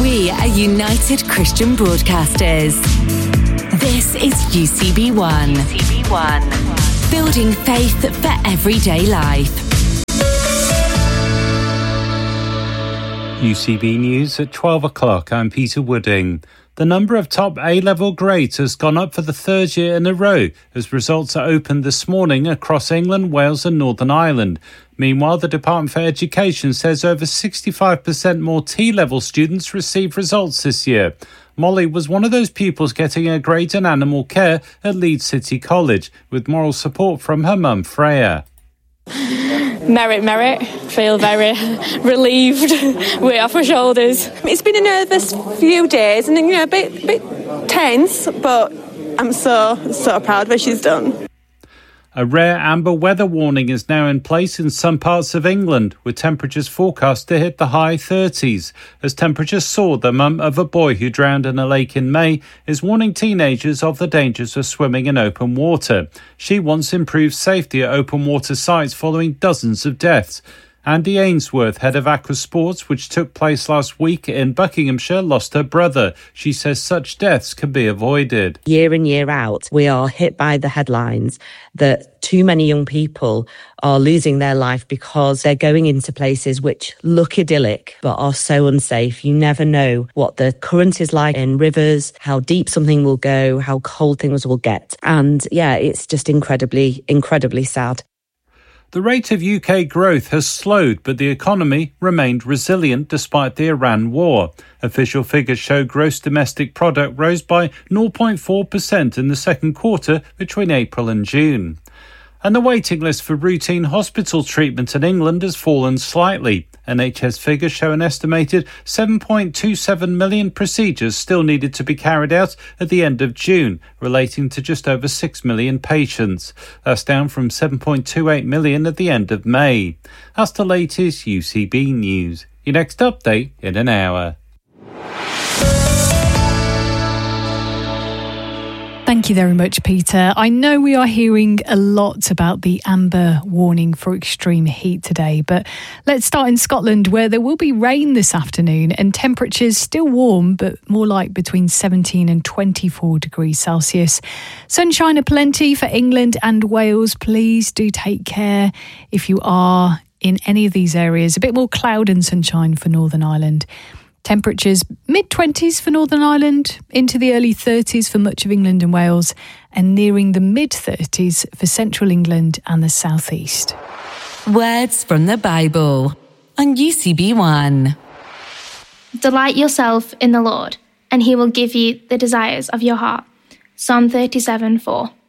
We are United Christian Broadcasters. This is UCB1. UCB1. Building faith for everyday life. UCB News at 12 o'clock. I'm Peter Wooding. The number of top A-level grades has gone up for the third year in a row as results are opened this morning across England, Wales and Northern Ireland. Meanwhile, the Department for Education says over 65% more T-level students received results this year. Molly was one of those pupils getting a grade in animal care at Leeds City College, with moral support from her mum, Freya. Merit. Feel very relieved, weight off my shoulders. It's been a nervous few days and, a bit tense, but I'm so proud of what she's done. A rare amber weather warning is now in place in some parts of England, with temperatures forecast to hit the high 30s. As temperatures soar, the mum of a boy who drowned in a lake in May is warning teenagers of the dangers of swimming in open water. She wants improved safety at open water sites following dozens of deaths. Andy Ainsworth, head of Aqua Sports, which took place last week in Buckinghamshire, lost her brother. She says such deaths can be avoided. Year in, year out, we are hit by the headlines that too many young people are losing their life because they're going into places which look idyllic but are so unsafe. You never know what the current is like in rivers, how deep something will go, how cold things will get. And yeah, it's just incredibly, incredibly sad. The rate of UK growth has slowed, but the economy remained resilient despite the Iran war. Official figures show gross domestic product rose by 0.4% in the second quarter between April and June. And the waiting list for routine hospital treatment in England has fallen slightly. NHS figures show an estimated 7.27 million procedures still needed to be carried out at the end of June, relating to just over 6 million patients. That's down from 7.28 million at the end of May. That's the latest UCB news. Your next update in an hour. Thank you very much, Peter. I know we are hearing a lot about the amber warning for extreme heat today, but let's start in Scotland, where there will be rain this afternoon and temperatures still warm, but more like between 17 and 24 degrees Celsius. Sunshine aplenty for England and Wales. Please do take care if you are in any of these areas. A bit more cloud and sunshine for Northern Ireland. Temperatures mid-20s for Northern Ireland, into the early 30s for much of England and Wales, and nearing the mid-30s for central England and the southeast. Words from the Bible on UCB1. Delight yourself in the Lord, and he will give you the desires of your heart. Psalm 37:4.